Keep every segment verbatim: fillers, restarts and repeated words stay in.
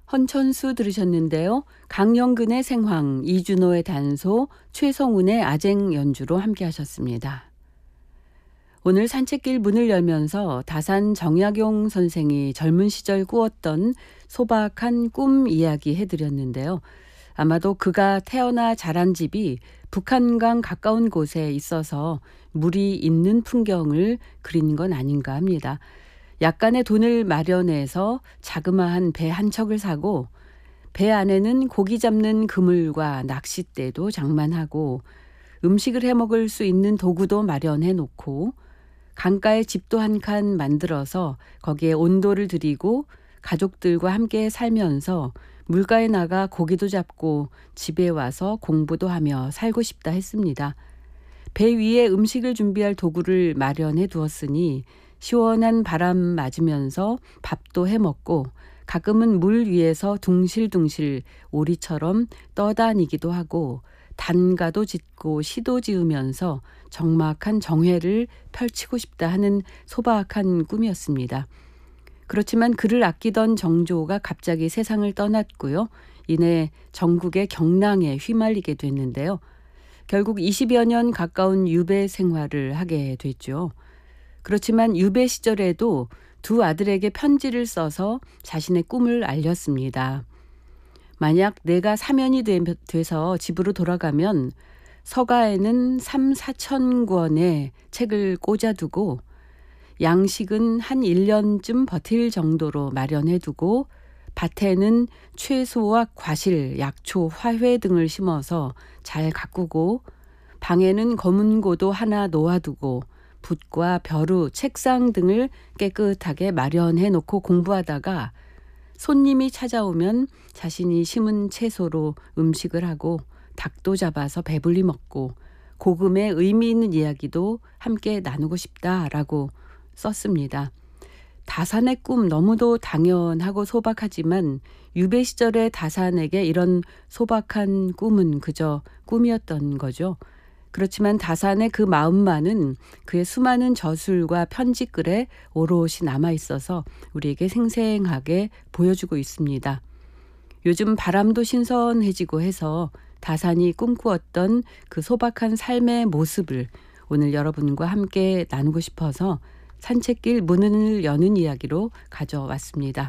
헌천수 들으셨는데요. 강영근의 생황, 이준호의 단소, 최성운의 아쟁 연주로 함께 하셨습니다. 오늘 산책길 문을 열면서 다산 정약용 선생이 젊은 시절 꾸었던 소박한 꿈 이야기 해드렸는데요. 아마도 그가 태어나 자란 집이 북한강 가까운 곳에 있어서 물이 있는 풍경을 그린 건 아닌가 합니다. 약간의 돈을 마련해서 자그마한 배 한 척을 사고 배 안에는 고기 잡는 그물과 낚싯대도 장만하고 음식을 해먹을 수 있는 도구도 마련해 놓고 강가에 집도 한 칸 만들어서 거기에 온돌을 들이고 가족들과 함께 살면서 물가에 나가 고기도 잡고 집에 와서 공부도 하며 살고 싶다 했습니다. 배 위에 음식을 준비할 도구를 마련해 두었으니 시원한 바람 맞으면서 밥도 해먹고 가끔은 물 위에서 둥실둥실 오리처럼 떠다니기도 하고 단가도 짓고 시도 지으면서 적막한 정회를 펼치고 싶다 하는 소박한 꿈이었습니다. 그렇지만 그를 아끼던 정조가 갑자기 세상을 떠났고요. 이내 전국의 경랑에 휘말리게 됐는데요. 결국 이십여 년 가까운 유배 생활을 하게 됐죠. 그렇지만 유배 시절에도 두 아들에게 편지를 써서 자신의 꿈을 알렸습니다. 만약 내가 사면이 돼서 집으로 돌아가면 서가에는 삼, 사천 권의 책을 꽂아두고 양식은 한 일 년쯤 버틸 정도로 마련해두고 밭에는 채소와 과실, 약초, 화훼 등을 심어서 잘 가꾸고 방에는 검은고도 하나 놓아두고 붓과 벼루, 책상 등을 깨끗하게 마련해 놓고 공부하다가 손님이 찾아오면 자신이 심은 채소로 음식을 하고 닭도 잡아서 배불리 먹고 고금의 의미 있는 이야기도 함께 나누고 싶다라고 썼습니다. 다산의 꿈 너무도 당연하고 소박하지만 유배 시절의 다산에게 이런 소박한 꿈은 그저 꿈이었던 거죠. 그렇지만 다산의 그 마음만은 그의 수많은 저술과 편지글에 오롯이 남아있어서 우리에게 생생하게 보여주고 있습니다. 요즘 바람도 신선해지고 해서 다산이 꿈꾸었던 그 소박한 삶의 모습을 오늘 여러분과 함께 나누고 싶어서 산책길 문을 여는 이야기로 가져왔습니다.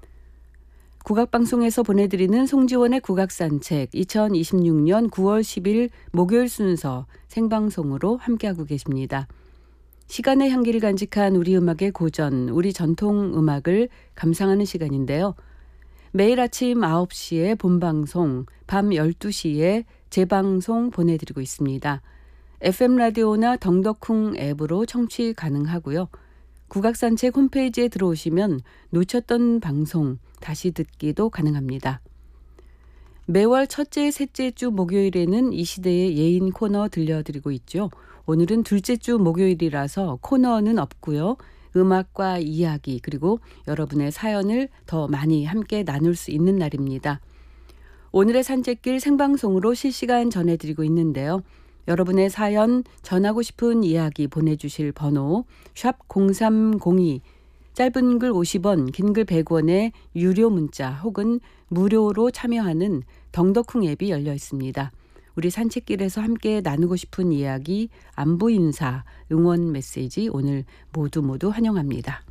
국악방송에서 보내드리는 송지원의 국악산책 이천이십육 년 구월 십일 목요일 순서 생방송으로 함께하고 계십니다. 시간의 향기를 간직한 우리 음악의 고전, 우리 전통 음악을 감상하는 시간인데요. 매일 아침 아홉 시에 본방송, 밤 열두 시에 재방송 보내드리고 있습니다. 에프엠 라디오나 덩덕쿵 앱으로 청취 가능하고요. 국악산책 홈페이지에 들어오시면 놓쳤던 방송 다시 듣기도 가능합니다. 매월 첫째, 셋째 주 목요일에는 이 시대의 예인 코너 들려드리고 있죠. 오늘은 둘째 주 목요일이라서 코너는 없고요. 음악과 이야기 그리고 여러분의 사연을 더 많이 함께 나눌 수 있는 날입니다. 오늘의 산책길 생방송으로 실시간 전해드리고 있는데요. 여러분의 사연, 전하고 싶은 이야기 보내주실 번호 샵 공삼공이, 짧은 글 오십 원, 긴 글 백 원의 유료 문자 혹은 무료로 참여하는 덩덕쿵 앱이 열려 있습니다. 우리 산책길에서 함께 나누고 싶은 이야기, 안부 인사, 응원 메시지 오늘 모두 모두 환영합니다.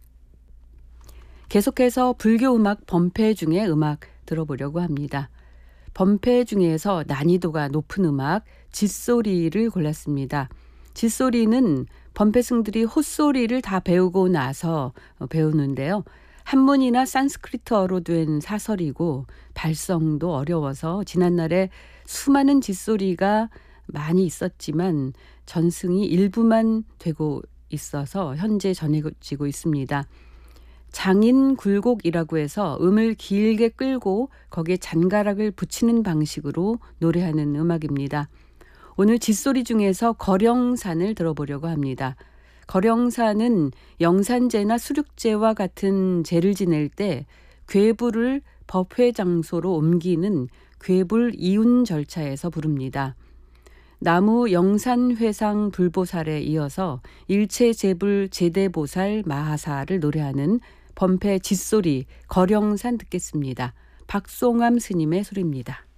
계속해서 불교 음악 범패 중에 음악 들어보려고 합니다. 범패 중에서 난이도가 높은 음악 짖소리를 골랐습니다. 짖소리는 범패승들이 헛소리를 다 배우고 나서 배우는데요. 한문이나 산스크리트어로 된 사설이고 발성도 어려워서 지난날에 수많은 짖소리가 많이 있었지만 전승이 일부만 되고 있어서 현재 전해지고 있습니다. 장인 굴곡이라고 해서 음을 길게 끌고 거기에 잔가락을 붙이는 방식으로 노래하는 음악입니다. 오늘 짖소리 중에서 거령산을 들어보려고 합니다. 거령산은 영산제나 수륙제와 같은 제를 지낼 때 괴불을 법회 장소로 옮기는 괴불 이운 절차에서 부릅니다. 나무 영산회상 불보살에 이어서 일체제불 제대보살 마하사를 노래하는 범패 짖소리, 거령산 듣겠습니다. 박송암 스님의 소리입니다.